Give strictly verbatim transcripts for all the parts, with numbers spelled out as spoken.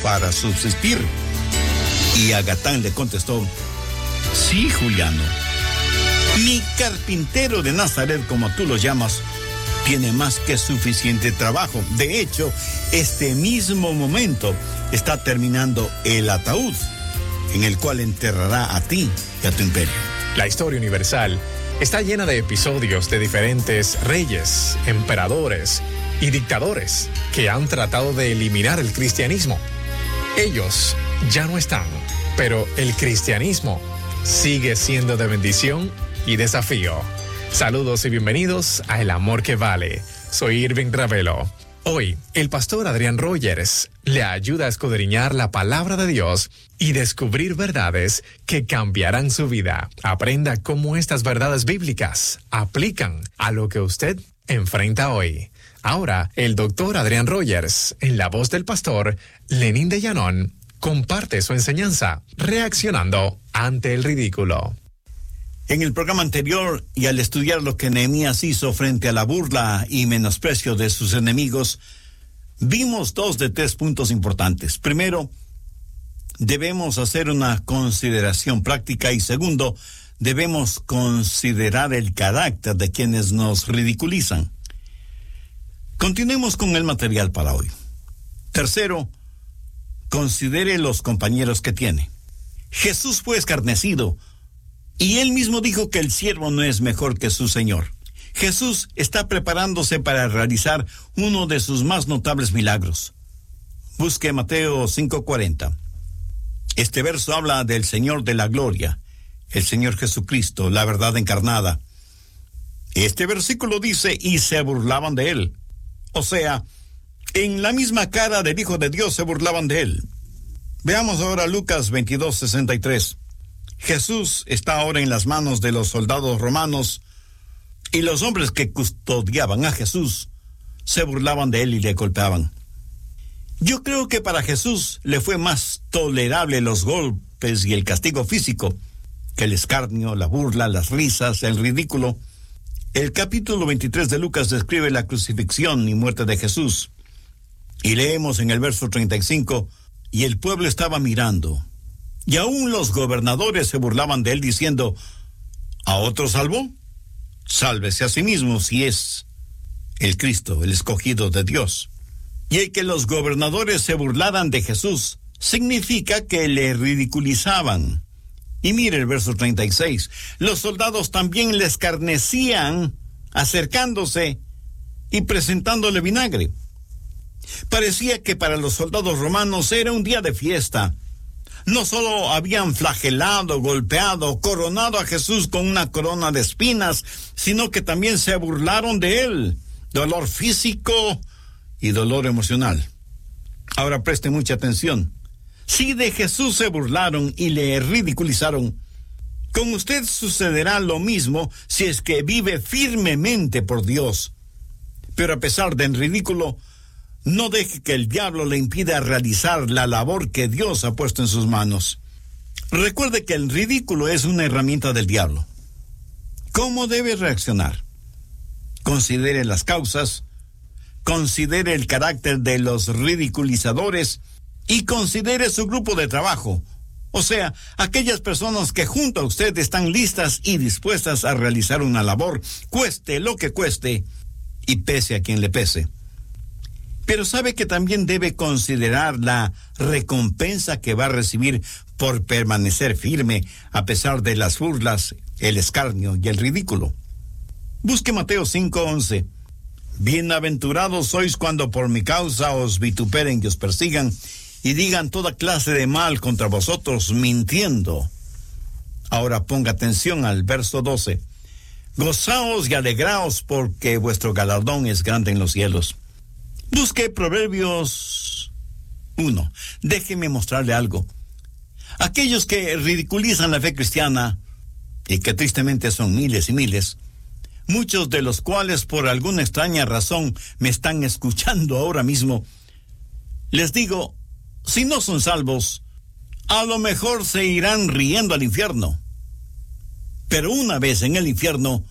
para subsistir. Y Agatán le contestó: sí, Juliano, mi carpintero de Nazaret, como tú lo llamas, tiene más que suficiente trabajo. De hecho, este mismo momento está terminando el ataúd en el cual enterrará a ti y a tu imperio. La historia universal está llena de episodios de diferentes reyes, emperadores y dictadores que han tratado de eliminar el cristianismo. Ellos ya no están, pero el cristianismo sigue siendo de bendición y desafío. Saludos y bienvenidos a El Amor que Vale. Soy Irving Ravelo. Hoy, el pastor Adrián Rogers le ayuda a escudriñar la palabra de Dios y descubrir verdades que cambiarán su vida. Aprenda cómo estas verdades bíblicas aplican a lo que usted enfrenta hoy. Ahora, el doctor Adrián Rogers, en la voz del pastor Lenín de Llanón, comparte su enseñanza, reaccionando ante el ridículo. En el programa anterior, y al estudiar lo que Nehemías hizo frente a la burla y menosprecio de sus enemigos, vimos dos de tres puntos importantes. Primero, debemos hacer una consideración práctica, y segundo, debemos considerar el carácter de quienes nos ridiculizan. Continuemos con el material para hoy. Tercero, considere los compañeros que tiene. Jesús fue escarnecido, y él mismo dijo que el siervo no es mejor que su señor. Jesús está preparándose para realizar uno de sus más notables milagros. Busque Mateo cinco cuarenta. Este verso habla del Señor de la gloria, el Señor Jesucristo, la verdad encarnada. Este versículo dice: y se burlaban de él. O sea, en la misma cara del Hijo de Dios se burlaban de él. Veamos ahora Lucas veintidós sesenta y tres. Jesús está ahora en las manos de los soldados romanos, y los hombres que custodiaban a Jesús se burlaban de él y le golpeaban. Yo creo que para Jesús le fue más tolerable los golpes y el castigo físico que el escarnio, la burla, las risas, el ridículo. El capítulo veintitrés de Lucas describe la crucifixión y muerte de Jesús. Y leemos en el verso treinta y cinco, y el pueblo estaba mirando, y aún los gobernadores se burlaban de él, diciendo: ¿a otro salvó? Sálvese a sí mismo si es el Cristo, el escogido de Dios. Y el que los gobernadores se burlaran de Jesús significa que le ridiculizaban. Y mire el verso treinta y seis. Los soldados también le escarnecían, acercándose y presentándole vinagre. Parecía que para los soldados romanos era un día de fiesta. No solo habían flagelado, golpeado, coronado a Jesús con una corona de espinas, sino que también se burlaron de él. Dolor físico y dolor emocional. Ahora preste mucha atención. Si de Jesús se burlaron y le ridiculizaron, con usted sucederá lo mismo si es que vive firmemente por Dios. Pero a pesar del ridículo, no deje que el diablo le impida realizar la labor que Dios ha puesto en sus manos. Recuerde que el ridículo es una herramienta del diablo. ¿Cómo debe reaccionar? Considere las causas, considere el carácter de los ridiculizadores y considere su grupo de trabajo. O sea, aquellas personas que junto a usted están listas y dispuestas a realizar una labor, cueste lo que cueste y pese a quien le pese. Pero sabe que también debe considerar la recompensa que va a recibir por permanecer firme a pesar de las burlas, el escarnio y el ridículo. Busque Mateo cinco once. Bienaventurados sois cuando por mi causa os vituperen y os persigan y digan toda clase de mal contra vosotros, mintiendo. Ahora ponga atención al verso doce. Gozaos y alegraos porque vuestro galardón es grande en los cielos. Busque Proverbios uno. Déjeme mostrarle algo. Aquellos que ridiculizan la fe cristiana, y que tristemente son miles y miles, muchos de los cuales por alguna extraña razón me están escuchando ahora mismo, les digo, si no son salvos, a lo mejor se irán riendo al infierno. Pero una vez en el infierno,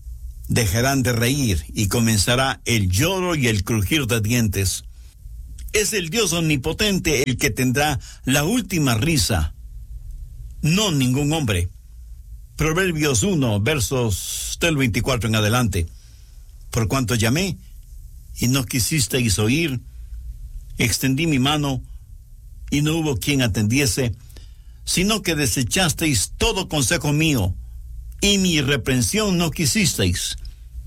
dejarán de reír y comenzará el lloro y el crujir de dientes. Es el Dios omnipotente el que tendrá la última risa, no ningún hombre. Proverbios uno, versos del veinticuatro en adelante. Por cuanto llamé y no quisisteis oír, extendí mi mano y no hubo quien atendiese, sino que desechasteis todo consejo mío, y mi reprensión no quisisteis.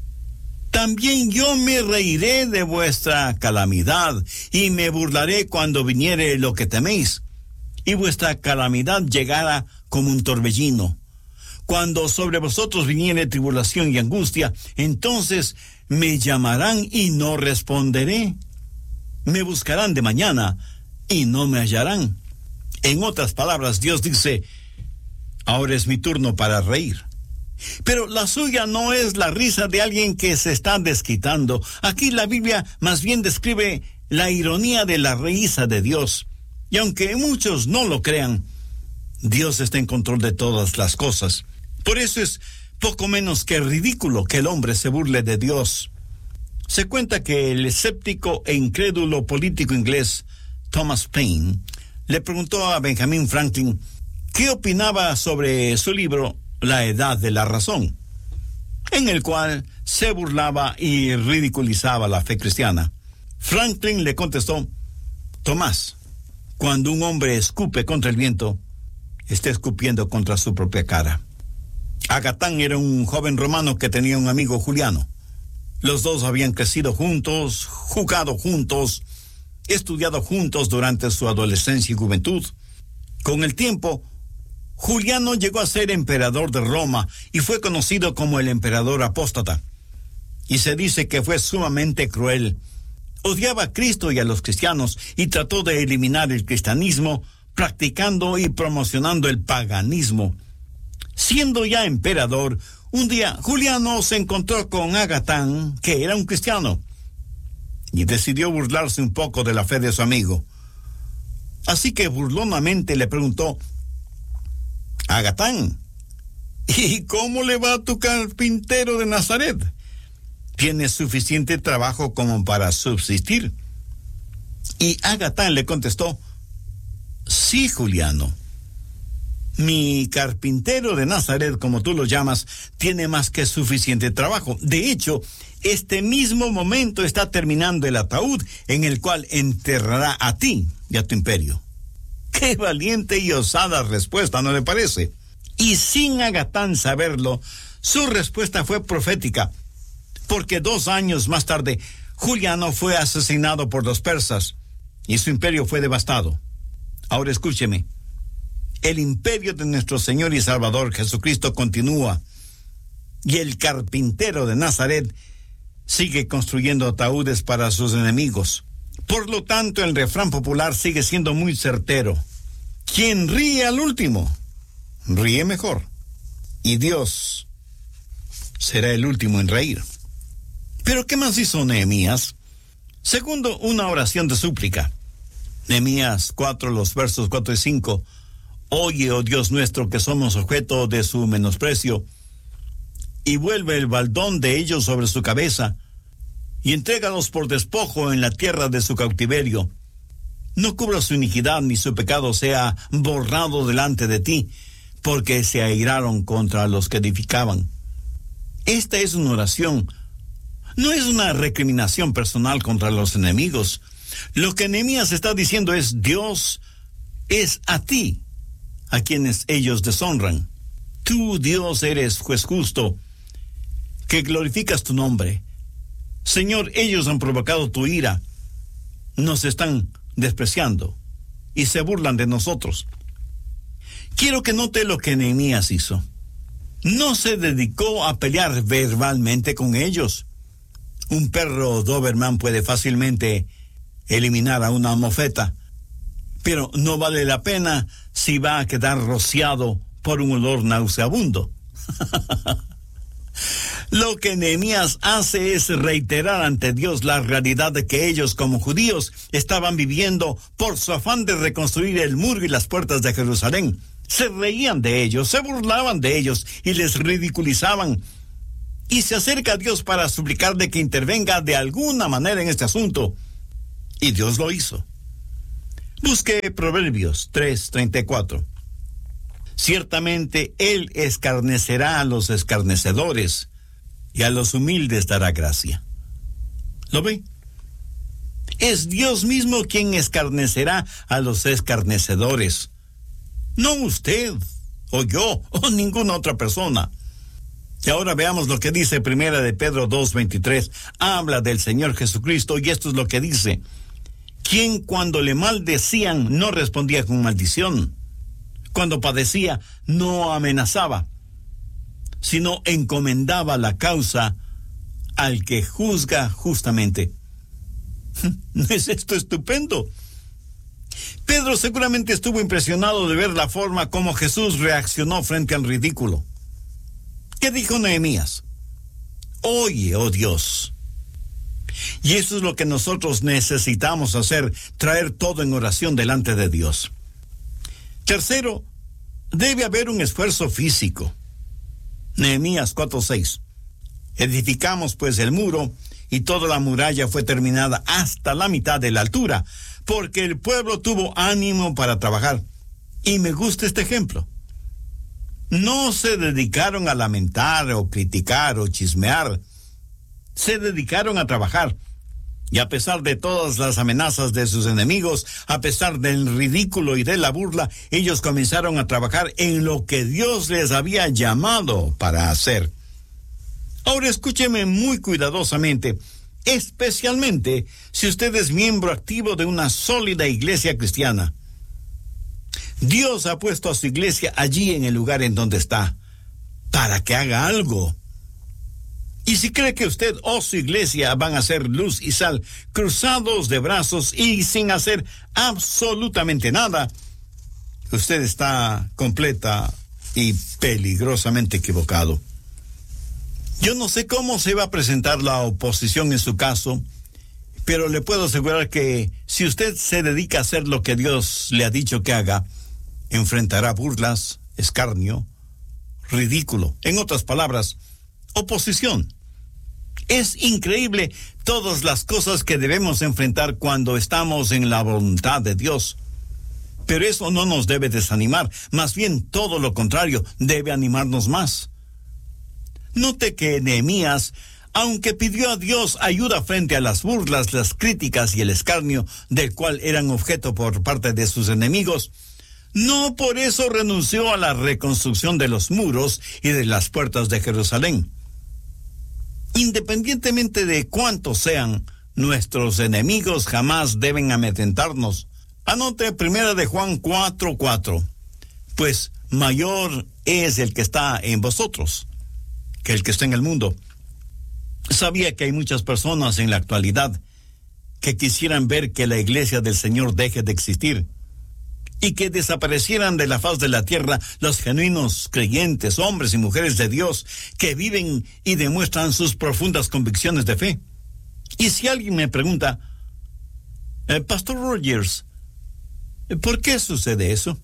También yo me reiré de vuestra calamidad, y me burlaré cuando viniere lo que teméis, y vuestra calamidad llegara como un torbellino. Cuando sobre vosotros viniere tribulación y angustia, entonces me llamarán y no responderé. Me buscarán de mañana y no me hallarán. En otras palabras, Dios dice, ahora es mi turno para reír. Pero la suya no es la risa de alguien que se está desquitando. Aquí la Biblia más bien describe la ironía de la risa de Dios. Y aunque muchos no lo crean, Dios está en control de todas las cosas. Por eso es poco menos que ridículo que el hombre se burle de Dios. Se cuenta que el escéptico e incrédulo político inglés Thomas Paine le preguntó a Benjamin Franklin qué opinaba sobre su libro La Edad de la Razón, en el cual se burlaba y ridiculizaba la fe cristiana. Franklin le contestó, Tomás, cuando un hombre escupe contra el viento, está escupiendo contra su propia cara. Agatán era un joven romano que tenía un amigo Juliano. Los dos habían crecido juntos, jugado juntos, estudiado juntos durante su adolescencia y juventud. Con el tiempo, Juliano llegó a ser emperador de Roma y fue conocido como el emperador apóstata. Y se dice que fue sumamente cruel. Odiaba a Cristo y a los cristianos y trató de eliminar el cristianismo, practicando y promocionando el paganismo. Siendo ya emperador, un día Juliano se encontró con Agatán, que era un cristiano, y decidió burlarse un poco de la fe de su amigo. Así que burlonamente le preguntó, Agatán, ¿y cómo le va a tu carpintero de Nazaret? ¿Tiene suficiente trabajo como para subsistir? Y Agatán le contestó, sí, Juliano. Mi carpintero de Nazaret, como tú lo llamas, tiene más que suficiente trabajo. De hecho, este mismo momento está terminando el ataúd en el cual enterrará a ti y a tu imperio. ¡Qué valiente y osada respuesta!, ¿no le parece? Y sin Agatán saberlo, su respuesta fue profética, porque dos años más tarde, Juliano fue asesinado por los persas y su imperio fue devastado. Ahora escúcheme. El imperio de nuestro Señor y Salvador Jesucristo continúa, y el carpintero de Nazaret sigue construyendo ataúdes para sus enemigos. Por lo tanto, el refrán popular sigue siendo muy certero. Quien ríe al último, ríe mejor, y Dios será el último en reír. Pero ¿qué más hizo Nehemías? Segundo, una oración de súplica. Nehemías cuatro, los versos cuatro y cinco. Oye, oh Dios nuestro, que somos objeto de su menosprecio, y vuelve el baldón de ellos sobre su cabeza, y entrégalos por despojo en la tierra de su cautiverio. No cubra su iniquidad, ni su pecado sea borrado delante de ti, porque se airaron contra los que edificaban. Esta es una oración, no es una recriminación personal contra los enemigos. Lo que Nehemías está diciendo es, Dios, es a ti a quienes ellos deshonran. Tú, Dios, eres juez justo, que glorificas tu nombre. Señor, ellos han provocado tu ira, nos están despreciando y se burlan de nosotros. Quiero que note lo que Nehemías hizo. No se dedicó a pelear verbalmente con ellos. Un perro Doberman puede fácilmente eliminar a una mofeta, pero no vale la pena si va a quedar rociado por un olor nauseabundo. Lo que Nehemías hace es reiterar ante Dios la realidad de que ellos, como judíos, estaban viviendo por su afán de reconstruir el muro y las puertas de Jerusalén. Se reían de ellos, se burlaban de ellos y les ridiculizaban. Y se acerca a Dios para suplicarle que intervenga de alguna manera en este asunto. Y Dios lo hizo. Busque Proverbios tres treinta y cuatro. Ciertamente Él escarnecerá a los escarnecedores y a los humildes dará gracia. ¿Lo ve? Es Dios mismo quien escarnecerá a los escarnecedores. No usted, o yo, o ninguna otra persona. Y ahora veamos lo que dice Primera de Pedro dos veintitrés. Habla del Señor Jesucristo y esto es lo que dice. Quien cuando le maldecían no respondía con maldición. Cuando padecía no amenazaba, sino encomendaba la causa al que juzga justamente. ¿No es esto estupendo? Pedro seguramente estuvo impresionado de ver la forma como Jesús reaccionó frente al ridículo. ¿Qué dijo Nehemías? Oye, oh Dios. Y eso es lo que nosotros necesitamos hacer, traer todo en oración delante de Dios. Tercero, debe haber un esfuerzo físico. Nehemías cuatro seis. Edificamos pues el muro, y toda la muralla fue terminada hasta la mitad de la altura, porque el pueblo tuvo ánimo para trabajar. Y me gusta este ejemplo. No se dedicaron a lamentar o criticar o chismear. Se dedicaron a trabajar. Y a pesar de todas las amenazas de sus enemigos, a pesar del ridículo y de la burla, ellos comenzaron a trabajar en lo que Dios les había llamado para hacer. Ahora escúcheme muy cuidadosamente, especialmente si usted es miembro activo de una sólida iglesia cristiana. Dios ha puesto a su iglesia allí en el lugar en donde está, para que haga algo. Y si cree que usted o su iglesia van a ser luz y sal, cruzados de brazos y sin hacer absolutamente nada, usted está completa y peligrosamente equivocado. Yo no sé cómo se va a presentar la oposición en su caso, pero le puedo asegurar que si usted se dedica a hacer lo que Dios le ha dicho que haga, enfrentará burlas, escarnio, ridículo. En otras palabras, oposición. Es increíble todas las cosas que debemos enfrentar cuando estamos en la voluntad de Dios. Pero eso no nos debe desanimar, más bien todo lo contrario, debe animarnos más. Note que Nehemías, aunque pidió a Dios ayuda frente a las burlas, las críticas y el escarnio del cual eran objeto por parte de sus enemigos, no por eso renunció a la reconstrucción de los muros y de las puertas de Jerusalén. Independientemente de cuántos sean, nuestros enemigos jamás deben amedrentarnos. Anote primera de Juan cuatro cuatro. Pues mayor es el que está en vosotros que el que está en el mundo. Sabía que hay muchas personas en la actualidad que quisieran ver que la iglesia del Señor deje de existir y que desaparecieran de la faz de la tierra los genuinos creyentes, hombres y mujeres de Dios que viven y demuestran sus profundas convicciones de fe. Y si alguien me pregunta, eh, Pastor Rogers, ¿por qué sucede eso?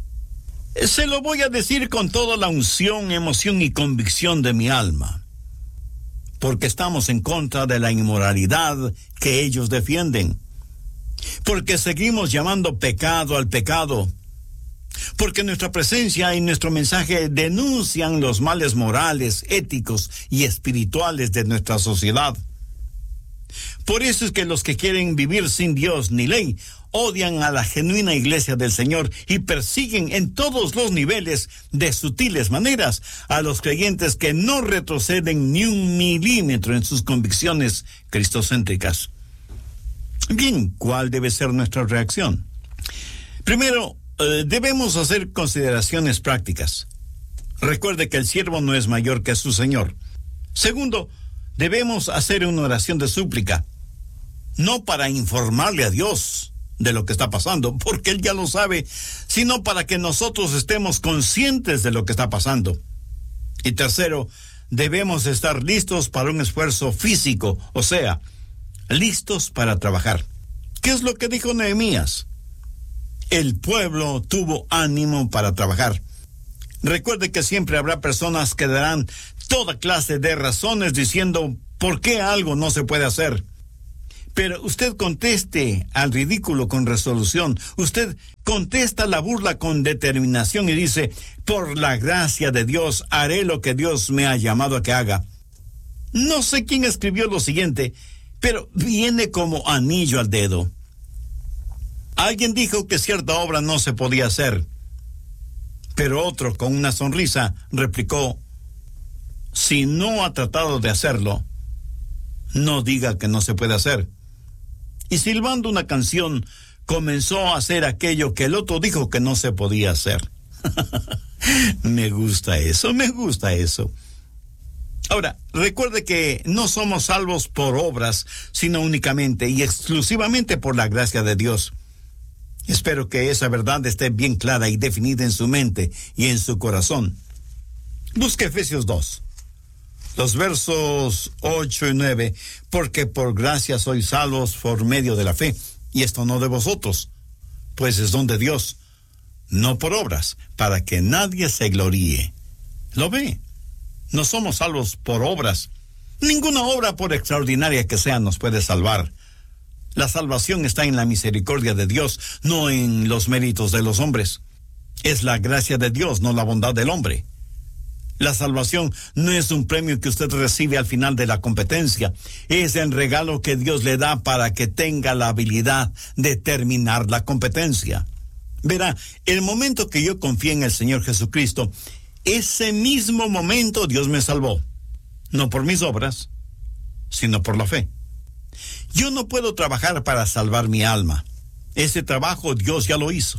Se lo voy a decir con toda la unción, emoción y convicción de mi alma. Porque estamos en contra de la inmoralidad que ellos defienden. Porque seguimos llamando pecado al pecado. Porque nuestra presencia y nuestro mensaje denuncian los males morales, éticos y espirituales de nuestra sociedad. Por eso es que los que quieren vivir sin Dios ni ley odian a la genuina iglesia del Señor y persiguen en todos los niveles de sutiles maneras a los creyentes que no retroceden ni un milímetro en sus convicciones cristocéntricas. Bien, ¿cuál debe ser nuestra reacción? Primero, eh, debemos hacer consideraciones prácticas. Recuerde que el siervo no es mayor que su Señor. Segundo, debemos hacer una oración de súplica, no para informarle a Dios de lo que está pasando, porque Él ya lo sabe, sino para que nosotros estemos conscientes de lo que está pasando. Y tercero, debemos estar listos para un esfuerzo físico, o sea, listos para trabajar. ¿Qué es lo que dijo Nehemías? El pueblo tuvo ánimo para trabajar. Recuerde que siempre habrá personas que darán toda clase de razones diciendo por qué algo no se puede hacer. Pero usted conteste al ridículo con resolución. Usted contesta la burla con determinación y dice, por la gracia de Dios, haré lo que Dios me ha llamado a que haga. No sé quién escribió lo siguiente, pero viene como anillo al dedo. Alguien dijo que cierta obra no se podía hacer, pero otro, con una sonrisa, replicó, si no ha tratado de hacerlo, no diga que no se puede hacer. Y silbando una canción, comenzó a hacer aquello que el otro dijo que no se podía hacer. Me gusta eso, me gusta eso. Ahora, recuerde que no somos salvos por obras, sino únicamente y exclusivamente por la gracia de Dios. Espero que esa verdad esté bien clara y definida en su mente y en su corazón. Busque Efesios dos. Los versos ocho y nueve, porque por gracia sois salvos por medio de la fe, y esto no de vosotros, pues es don de Dios, no por obras, para que nadie se gloríe. ¿Lo ve? No somos salvos por obras. Ninguna obra, por extraordinaria que sea, nos puede salvar. La salvación está en la misericordia de Dios, no en los méritos de los hombres. Es la gracia de Dios, no la bondad del hombre. La salvación no es un premio que usted recibe al final de la competencia. Es el regalo que Dios le da para que tenga la habilidad de terminar la competencia. Verá, el momento que yo confié en el Señor Jesucristo, ese mismo momento Dios me salvó. No por mis obras, sino por la fe. Yo no puedo trabajar para salvar mi alma. Ese trabajo Dios ya lo hizo.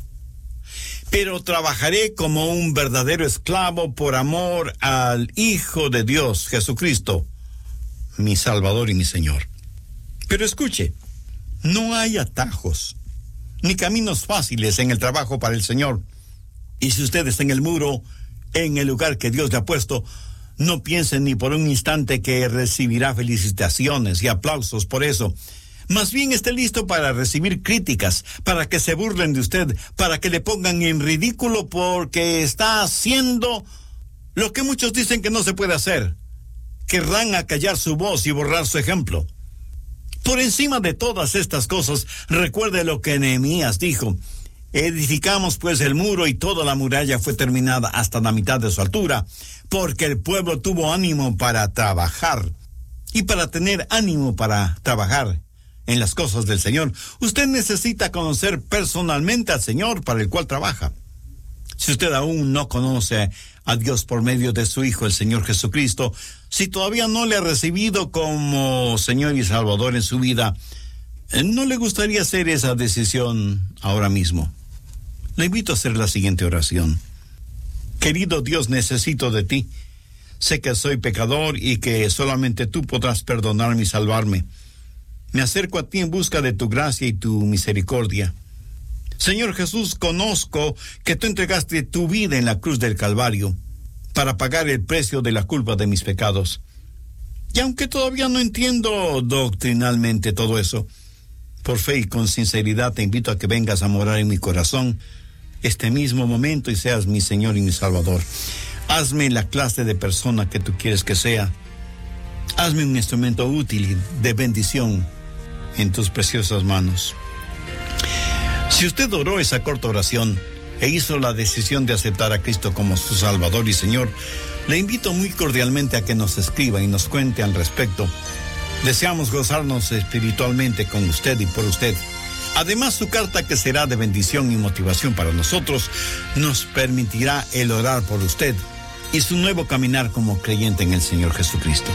Pero trabajaré como un verdadero esclavo por amor al Hijo de Dios, Jesucristo, mi Salvador y mi Señor. Pero escuche, no hay atajos, ni caminos fáciles en el trabajo para el Señor. Y si usted está en el muro, en el lugar que Dios le ha puesto, no piense ni por un instante que recibirá felicitaciones y aplausos por eso. Más bien esté listo para recibir críticas, para que se burlen de usted, para que le pongan en ridículo porque está haciendo lo que muchos dicen que no se puede hacer. Querrán acallar su voz y borrar su ejemplo. Por encima de todas estas cosas, recuerde lo que Nehemías dijo. Edificamos pues el muro y toda la muralla fue terminada hasta la mitad de su altura, porque el pueblo tuvo ánimo para trabajar. Y para tener ánimo para trabajar en las cosas del Señor, usted necesita conocer personalmente al Señor para el cual trabaja. Si usted aún no conoce a Dios por medio de su Hijo, el Señor Jesucristo, si todavía no le ha recibido como Señor y Salvador en su vida, ¿no le gustaría hacer esa decisión ahora mismo? Le invito a hacer la siguiente oración. Querido Dios, necesito de ti. Sé que soy pecador y que solamente tú podrás perdonarme y salvarme. Me acerco a ti en busca de tu gracia y tu misericordia. Señor Jesús, conozco que tú entregaste tu vida en la cruz del Calvario para pagar el precio de la culpa de mis pecados. Y aunque todavía no entiendo doctrinalmente todo eso, por fe y con sinceridad te invito a que vengas a morar en mi corazón este mismo momento y seas mi Señor y mi Salvador. Hazme la clase de persona que tú quieres que sea. Hazme un instrumento útil de bendición en tus preciosas manos. Si usted oró esa corta oración e hizo la decisión de aceptar a Cristo como su Salvador y Señor, le invito muy cordialmente a que nos escriba y nos cuente al respecto. Deseamos gozarnos espiritualmente con usted y por usted. Además, su carta, que será de bendición y motivación para nosotros, nos permitirá el orar por usted y su nuevo caminar como creyente en el Señor Jesucristo.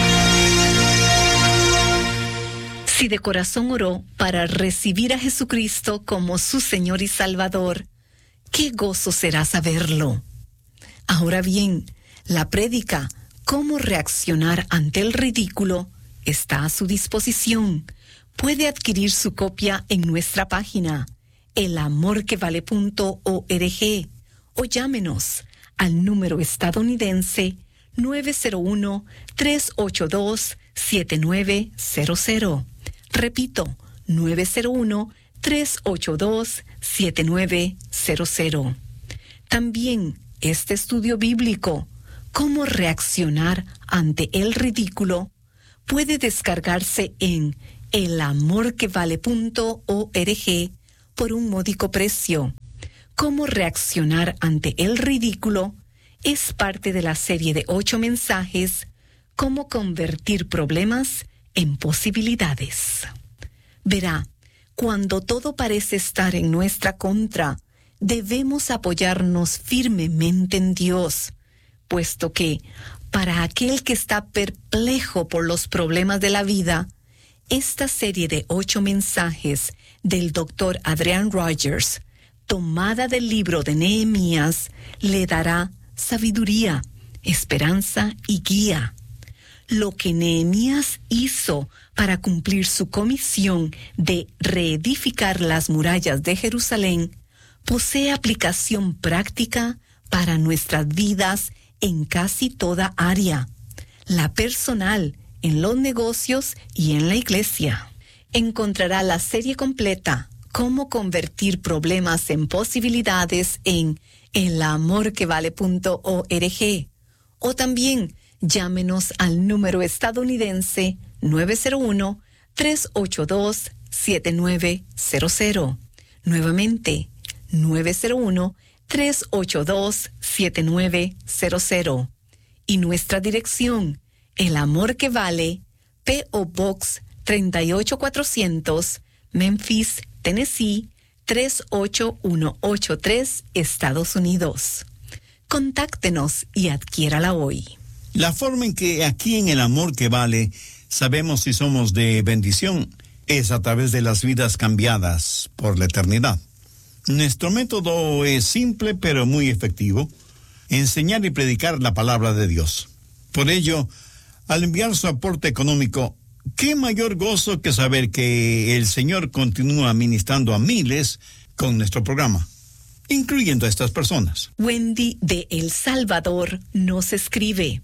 Si de corazón oró para recibir a Jesucristo como su Señor y Salvador, qué gozo será saberlo. Ahora bien, la prédica, cómo reaccionar ante el ridículo, está a su disposición. Puede adquirir su copia en nuestra página, el amor que vale punto org, o llámenos al número estadounidense nueve cero uno, tres ocho dos, siete nueve cero cero. Repito, nueve cero uno, tres ocho dos, siete nueve cero cero. También este estudio bíblico, cómo reaccionar ante el ridículo, puede descargarse en el amor que vale punto org por un módico precio. Cómo reaccionar ante el ridículo es parte de la serie de ocho mensajes Cómo convertir problemas en posibilidades. Verá, cuando todo parece estar en nuestra contra, debemos apoyarnos firmemente en Dios, puesto que, para aquel que está perplejo por los problemas de la vida, esta serie de ocho mensajes del doctor Adrian Rogers, tomada del libro de Nehemías, le dará sabiduría, esperanza y guía. Lo que Nehemías hizo para cumplir su comisión de reedificar las murallas de Jerusalén posee aplicación práctica para nuestras vidas en casi toda área, la personal, en los negocios y en la iglesia. Encontrará la serie completa Cómo convertir problemas en posibilidades en el amor que vale punto org, o también llámenos al número estadounidense nueve cero uno, tres ocho dos, siete nueve cero cero. Nuevamente, nueve cero uno, tres ocho dos, siete nueve cero cero. Y nuestra dirección, El Amor que Vale, P O Box treinta y ocho cuatrocientos, Memphis, Tennessee, tres ocho uno ocho tres, Estados Unidos. Contáctenos y adquiérala hoy. La forma en que aquí en El Amor que Vale sabemos si somos de bendición es a través de las vidas cambiadas por la eternidad. Nuestro método es simple pero muy efectivo: enseñar y predicar la palabra de Dios. Por ello, al enviar su aporte económico, qué mayor gozo que saber que el Señor continúa ministrando a miles con nuestro programa, incluyendo a estas personas. Wendy de El Salvador nos escribe: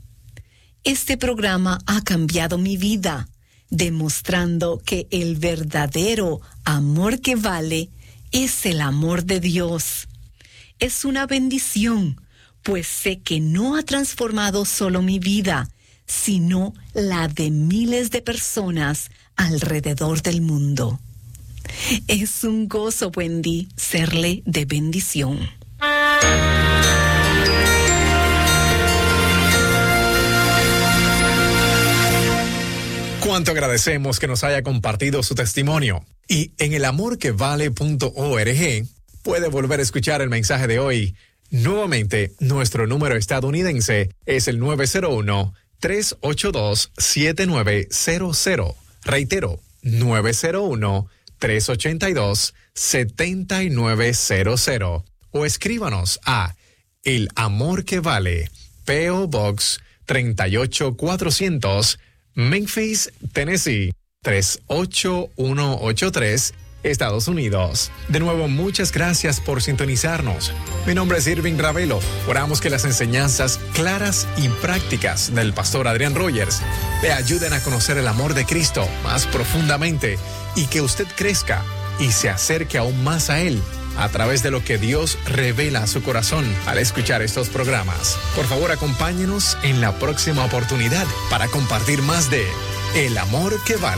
este programa ha cambiado mi vida, demostrando que el verdadero amor que vale es el amor de Dios. Es una bendición, pues sé que no ha transformado solo mi vida, sino la de miles de personas alrededor del mundo. Es un gozo, Wendy, serle de bendición. Cuánto agradecemos que nos haya compartido su testimonio. Y en el amor que vale punto org puede volver a escuchar el mensaje de hoy. Nuevamente, nuestro número estadounidense es el nueve cero uno, tres ocho dos, siete nueve cero cero. Reitero, nueve cero uno, tres ocho dos, siete nueve cero cero. O escríbanos a El Amor que Vale, P O Box treinta y ocho cuatrocientos, Memphis, Tennessee, tres ocho uno ocho tres, Estados Unidos. De nuevo, muchas gracias por sintonizarnos. Mi nombre es Irving Ravelo. Oramos que las enseñanzas claras y prácticas del pastor Adrian Rogers le ayuden a conocer el amor de Cristo más profundamente y que usted crezca y se acerque aún más a Él a través de lo que Dios revela a su corazón al escuchar estos programas. Por favor, acompáñenos en la próxima oportunidad para compartir más de El Amor que Vale.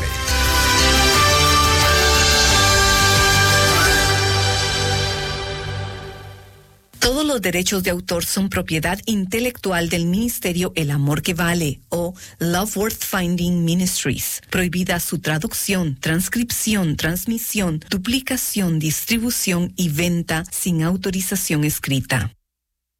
Todos los derechos de autor son propiedad intelectual del Ministerio El Amor que Vale o Love Worth Finding Ministries. Prohibida su traducción, transcripción, transmisión, duplicación, distribución y venta sin autorización escrita.